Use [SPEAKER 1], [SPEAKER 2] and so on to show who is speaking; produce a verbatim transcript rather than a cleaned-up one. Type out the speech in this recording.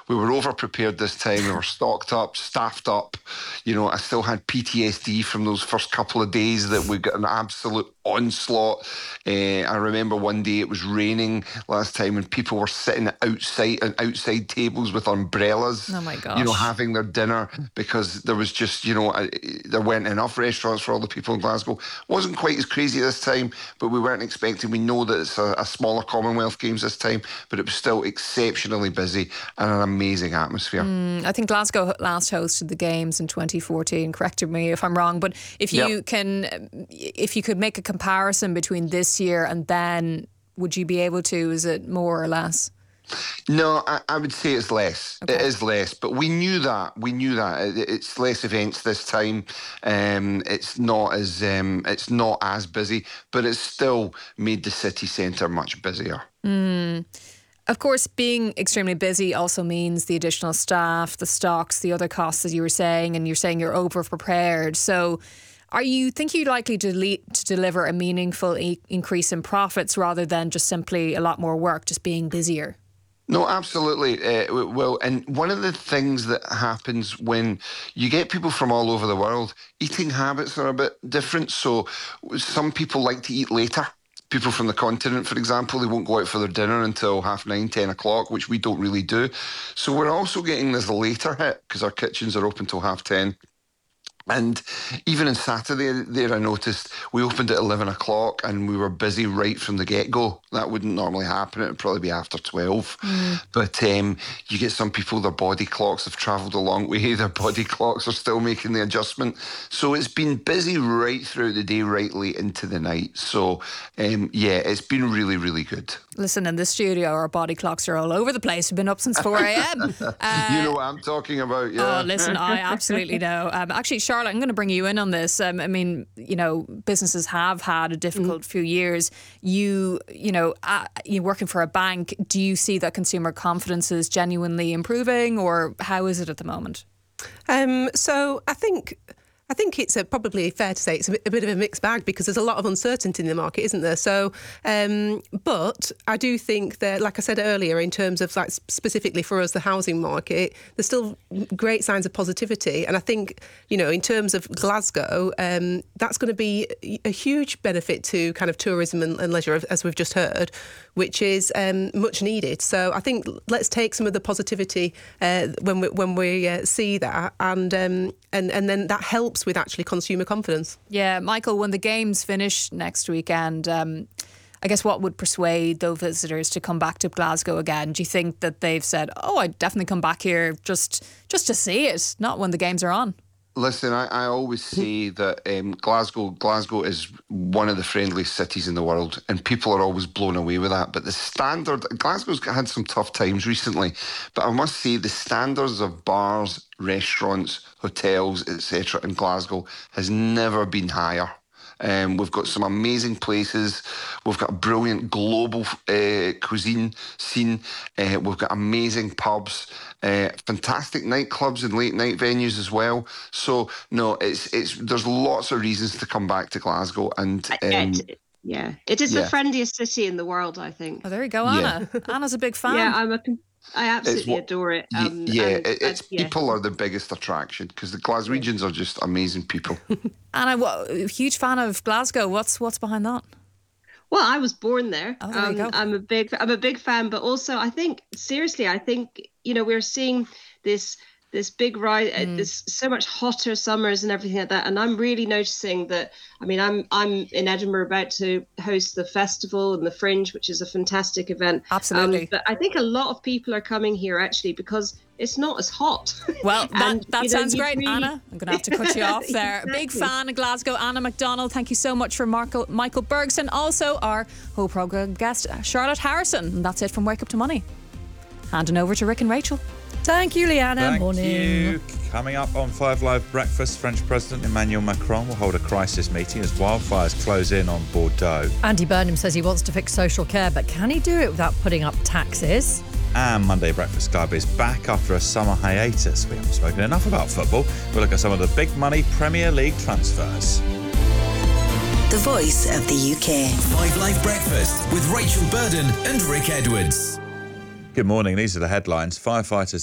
[SPEAKER 1] we were over-prepared this time. We were stocked up, staffed up. You know, I still had P T S D from those first couple of days that we got an absolute onslaught. Uh, I remember one day it was raining last time and people were sitting outside and outside tables with umbrellas.
[SPEAKER 2] Oh my gosh.
[SPEAKER 1] You know, having their dinner because there was just, you know, uh, there weren't enough restaurants for all the people in Glasgow. Wasn't quite as crazy this time, but we weren't expecting. We know that it's a, a smaller Commonwealth Games this time, but it was still exceptionally busy and an amazing atmosphere.
[SPEAKER 2] Mm, I think Glasgow last hosted the Games in twenty fourteen. Correct me if I'm wrong, but if you
[SPEAKER 1] yep.
[SPEAKER 2] can, if you could make a comparison between this year and then, would you be able to? Is it more or less?
[SPEAKER 1] No, I, I would say it's less.
[SPEAKER 2] Okay.
[SPEAKER 1] It is less, but we knew that. We knew that it, it's less events this time. Um, it's not as um, it's not as busy, but it's still made the city centre much busier.
[SPEAKER 2] Mm. Of course, being extremely busy also means the additional staff, the stocks, the other costs, as you were saying, and you're saying you're over prepared. So, are you think you're likely to, le- to deliver a meaningful e- increase in profits rather than just simply a lot more work, just being busier?
[SPEAKER 1] No, absolutely. Uh, well, and one of the things that happens when you get people from all over the world, eating habits are a bit different. So some people like to eat later. People from the continent, for example, they won't go out for their dinner until half nine, ten o'clock, which we don't really do. So we're also getting this later hit because our kitchens are open till half ten. And even on Saturday there, I noticed we opened at eleven o'clock and we were busy right from the get-go. That wouldn't normally happen. It would probably be after twelve. Mm. But um, you get some people, their body clocks have travelled a long way. Their body clocks are still making the adjustment. So it's been busy right throughout the day, right late into the night. So, um, yeah, it's been really, really good.
[SPEAKER 2] Listen, in the studio, our body clocks are all over the place. We've been up since four a.m.
[SPEAKER 1] uh, you know what I'm talking about, yeah.
[SPEAKER 2] Oh, listen, I absolutely know. Um, actually, Charlotte, I'm going to bring you in on this. Um, I mean, you know, businesses have had a difficult mm. few years. You, you know, uh, you're working for a bank. Do you see that consumer confidence is genuinely improving, or how is it at the moment?
[SPEAKER 3] Um, so I think... I think it's a, probably fair to say it's a bit, a bit of a mixed bag because there's a lot of uncertainty in the market, isn't there? So, um, but I do think that, like I said earlier, in terms of like specifically for us, the housing market, there's still great signs of positivity. And I think, you know, in terms of Glasgow, um, that's going to be a huge benefit to kind of tourism and, and leisure, as we've just heard, which is um, much needed. So I think let's take some of the positivity uh, when we, when we uh, see that, and um, and and then that helps with actually consumer confidence.
[SPEAKER 2] Yeah, Michael, when the games finish next weekend, um, I guess what would persuade those visitors to come back to Glasgow again? Do you think that they've said, oh, I'd definitely come back here just just to see it, not when the games are on?
[SPEAKER 1] Listen, I, I always say that um, Glasgow Glasgow is one of the friendliest cities in the world, and people are always blown away with that. But the standard, Glasgow's had some tough times recently, but I must say the standards of bars, restaurants, hotels, et cetera in Glasgow has never been higher. Um, we've got some amazing places. We've got a brilliant global uh, cuisine scene. Uh, we've got amazing pubs, uh, fantastic nightclubs and late night venues as well. So no, it's it's there's lots of reasons to come back to Glasgow. And um,
[SPEAKER 4] it, yeah, it is
[SPEAKER 1] yeah.
[SPEAKER 4] the friendliest city in the world, I think.
[SPEAKER 2] Oh, there you go, Anna. Yeah. Anna's a big fan.
[SPEAKER 4] Yeah, I'm a. I absolutely
[SPEAKER 1] what,
[SPEAKER 4] adore it. Um,
[SPEAKER 1] yeah,
[SPEAKER 4] and,
[SPEAKER 1] it's
[SPEAKER 4] uh, yeah.
[SPEAKER 1] people are the biggest attraction because the Glaswegians are just amazing people.
[SPEAKER 2] Anna, what, a huge fan of Glasgow. What's what's behind that?
[SPEAKER 4] Well, I was born there.
[SPEAKER 2] Oh, there
[SPEAKER 4] um,
[SPEAKER 2] you go.
[SPEAKER 4] I'm a big I'm a big fan, but also I think seriously, I think you know we're seeing this. this big rise, mm. this so much hotter summers and everything like that. And I'm really noticing that, I mean, I'm I'm in Edinburgh about to host the festival and the Fringe, which is a fantastic event.
[SPEAKER 2] Absolutely.
[SPEAKER 4] Um, but I think a lot of people are coming here actually because it's not as hot.
[SPEAKER 2] Well, that,
[SPEAKER 4] and,
[SPEAKER 2] that
[SPEAKER 4] you know,
[SPEAKER 2] sounds great,
[SPEAKER 4] really...
[SPEAKER 2] Anna. I'm going to have to cut you off there.
[SPEAKER 4] Exactly.
[SPEAKER 2] Big fan of Glasgow, Anna McDonald. Thank you so much for Michael, Michael Bergson. Also, our whole programme guest, Charlotte Harrison. And that's it from Wake Up to Money. Handing over to Rick and Rachel.
[SPEAKER 5] Thank you, Leanna.
[SPEAKER 6] Thank
[SPEAKER 5] Morning.
[SPEAKER 6] you. Coming up on Five Live Breakfast, French President Emmanuel Macron will hold a crisis meeting as wildfires close in on Bordeaux.
[SPEAKER 5] Andy Burnham says he wants to fix social care, but can he do it without putting up taxes?
[SPEAKER 6] And Monday Breakfast Club is back after a summer hiatus. We haven't spoken enough about football. We'll look at some of the big money Premier League transfers.
[SPEAKER 7] The voice of the U K.
[SPEAKER 8] Five Live Breakfast with Rachel Burden and Rick Edwards.
[SPEAKER 6] Good morning. These are the headlines. Firefighters